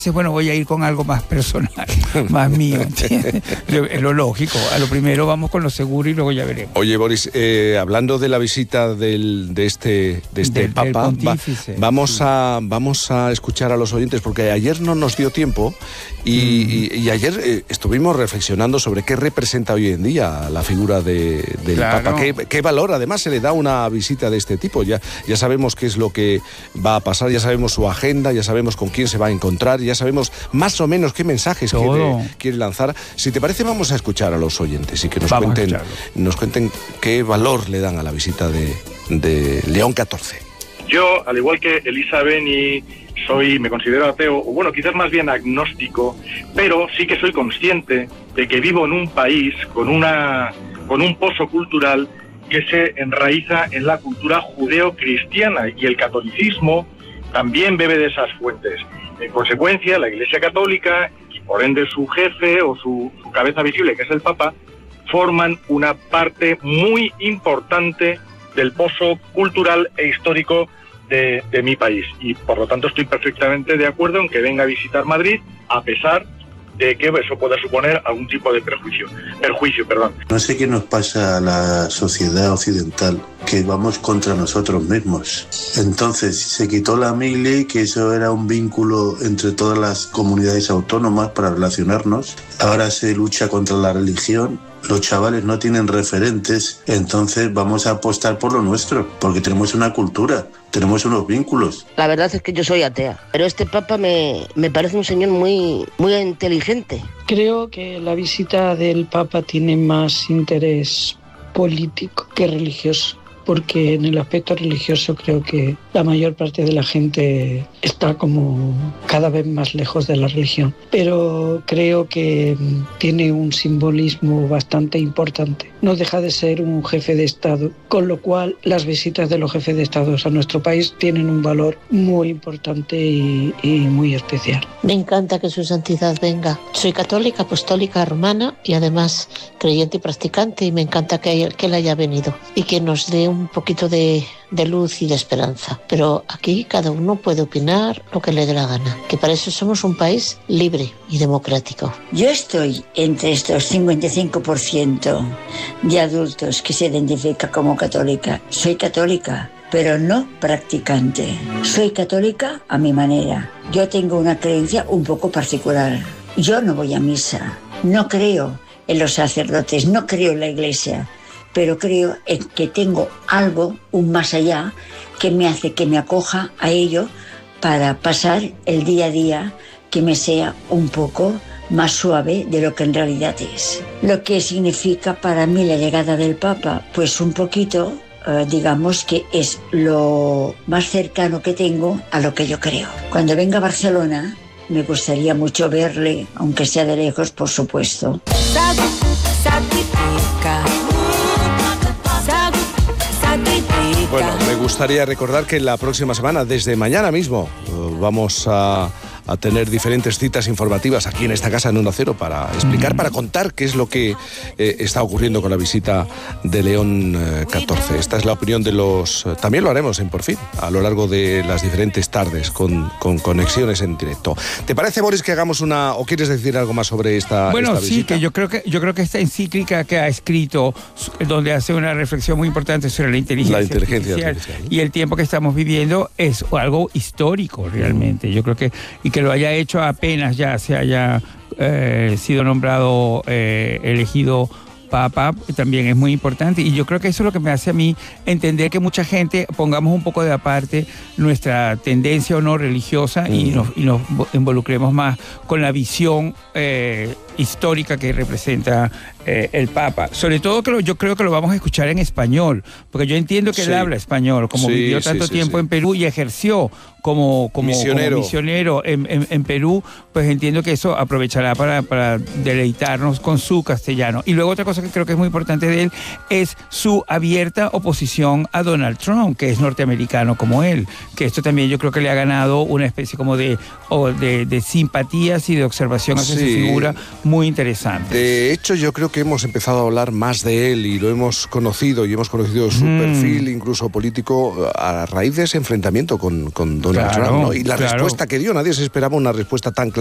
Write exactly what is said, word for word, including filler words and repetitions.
Bueno, voy a ir con algo más personal, más mío, ¿entiendes? Es lo lógico. A lo primero vamos con lo seguro y luego ya veremos. Oye, Boris, eh, hablando de la visita del, de este, de este del, Papa, del va, vamos, sí. a, vamos a escuchar a los oyentes, porque ayer no nos dio tiempo y, mm. y, y ayer eh, estuvimos reflexionando sobre qué representa hoy en día la figura de, del claro. Papa. ¿Qué, qué valor además se le da a una visita de este tipo? Ya, ya sabemos qué es lo que va a pasar, ya sabemos su agenda, ya sabemos con quién se va a encontrar, ya sabemos más o menos qué mensajes quiere, quiere lanzar. Si te parece, vamos a escuchar a los oyentes y que nos cuenten, nos cuenten qué valor le dan a la visita de, de León catorce. Yo, al igual que Elisa Beni, soy, me considero ateo, o bueno, quizás más bien agnóstico, pero sí que soy consciente de que vivo en un país con una con un pozo cultural que se enraiza en la cultura judeo-cristiana, y el catolicismo también bebe de esas fuentes. En consecuencia, la Iglesia Católica, y por ende su jefe o su, su cabeza visible, que es el Papa, forman una parte muy importante del pozo cultural e histórico de, de mi país. Y por lo tanto estoy perfectamente de acuerdo en que venga a visitar Madrid, a pesar de que eso pueda suponer algún tipo de prejuicio, perjuicio, perdón. No sé qué nos pasa a la sociedad occidental, que vamos contra nosotros mismos. Entonces, se quitó la mili, que eso era un vínculo entre todas las comunidades autónomas para relacionarnos. Ahora se lucha contra la religión. Los chavales no tienen referentes, entonces vamos a apostar por lo nuestro, porque tenemos una cultura, tenemos unos vínculos. La verdad es que yo soy atea, pero este Papa me, me parece un señor muy, muy inteligente. Creo que la visita del Papa tiene más interés político que religioso, porque en el aspecto religioso creo que la mayor parte de la gente está como cada vez más lejos de la religión, pero creo que tiene un simbolismo bastante importante. No deja de ser un jefe de Estado, con lo cual las visitas de los jefes de Estado a nuestro país tienen un valor muy importante y, y muy especial. Me encanta que su santidad venga. Soy católica, apostólica, romana y además creyente y practicante, y me encanta que, que él haya venido y que nos dé un poquito de, de luz y de esperanza. Pero aquí cada uno puede opinar lo que le dé la gana, que para eso somos un país libre y democrático. Yo estoy entre estos cincuenta y cinco por ciento de adultos que se identifica como católica. Soy católica, pero no practicante. Soy católica a mi manera. Yo tengo una creencia un poco particular. Yo no voy a misa, no creo en los sacerdotes, no creo en la iglesia, pero creo en que tengo algo, un más allá, que me hace que me acoja a ello para pasar el día a día que me sea un poco más suave de lo que en realidad es. Lo que significa para mí la llegada del Papa, pues un poquito, eh, digamos que es lo más cercano que tengo a lo que yo creo. Cuando venga a Barcelona, me gustaría mucho verle, aunque sea de lejos, por supuesto. Bueno, me gustaría recordar que la próxima semana, desde mañana mismo, vamos a, a tener diferentes citas informativas aquí en esta casa en Onda Cero para explicar, para contar qué es lo que eh, está ocurriendo con la visita de León eh, catorce. Esta es la opinión de los... Eh, también lo haremos en Por Fin, a lo largo de las diferentes tardes, con, con conexiones en directo. ¿Te parece, Boris, que hagamos una... o quieres decir algo más sobre esta, bueno, esta sí, visita? Que yo creo que yo creo que esta encíclica que ha escrito, donde hace una reflexión muy importante sobre la inteligencia, la inteligencia artificial, artificial, ¿no? Y el tiempo que estamos viviendo, es algo histórico realmente. Mm. Yo creo que, y que lo haya hecho apenas ya se haya eh, sido nombrado, eh, elegido Papa, también es muy importante, y yo creo que eso es lo que me hace a mí entender que mucha gente pongamos un poco de aparte nuestra tendencia o no religiosa mm. y, nos, y nos involucremos más con la visión eh, histórica que representa eh, el Papa. Sobre todo que lo, yo creo que lo vamos a escuchar en español, porque yo entiendo que sí. él habla español, como sí, vivió tanto sí, tiempo sí. en Perú y ejerció como, como misionero, como misionero en, en, en Perú, pues entiendo que eso aprovechará para, para deleitarnos con su castellano. Y luego otra cosa que creo que es muy importante de él es su abierta oposición a Donald Trump, que es norteamericano como él, que esto también yo creo que le ha ganado una especie como de, o de, de simpatías y de observación hacia sí. su figura, muy interesantes. De hecho, yo creo que hemos empezado a hablar más de él y lo hemos conocido y hemos conocido su mm. perfil, incluso político, a raíz de ese enfrentamiento con, con Donald claro, Trump, ¿no? Y la claro. respuesta que dio, nadie se esperaba una respuesta tan clara.